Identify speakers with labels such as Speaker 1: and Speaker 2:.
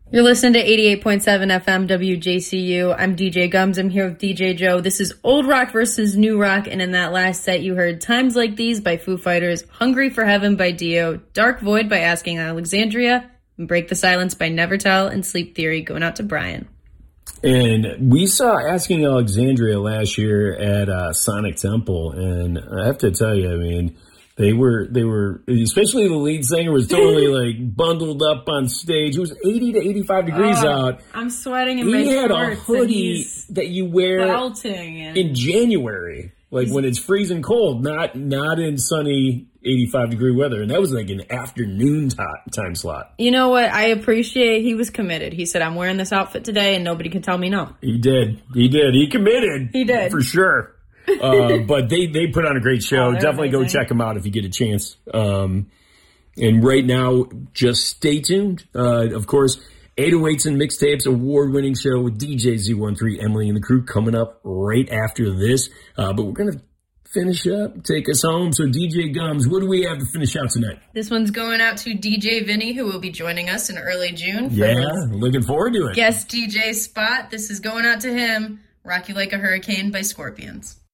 Speaker 1: You're listening to 88.7 FM WJCU. I'm DJ Gums. I'm here with DJ Joe. This is old rock versus new rock, and in that last set you heard Times Like These by Foo Fighters, Hungry for Heaven by Dio, Dark Void by Asking Alexandria, and Break the Silence by Never Tell, and Sleep Theory going out to Brian.
Speaker 2: And we saw Asking Alexandria last year at Sonic Temple, and I have to tell you, I mean, they were, especially the lead singer was totally like bundled up on stage. It was 80 to 85 degrees out.
Speaker 1: I'm sweating in my
Speaker 2: He had
Speaker 1: shorts,
Speaker 2: a hoodie that you wear in January, like when it's freezing cold, not in sunny 85 degree weather. And that was like an afternoon time slot.
Speaker 1: You know what? I appreciate he was committed. He said, I'm wearing this outfit today and nobody can tell me no.
Speaker 2: He did. He committed.
Speaker 1: He did.
Speaker 2: For sure. But they put on a great show. Definitely
Speaker 1: amazing.
Speaker 2: go check them out if you get a chance. And right now, just stay tuned. Of course, 808s and Mixtapes, award-winning show with DJ Z13, Emily and the crew coming up right after this. But we're going to finish up, take us home. So DJ Gums, what do we have to finish out tonight?
Speaker 1: This one's going out to DJ Vinny, who will be joining us in early June.
Speaker 2: Yeah, looking forward to it.
Speaker 1: Guest DJ spot. This is going out to him. Rock You Like a Hurricane by Scorpions.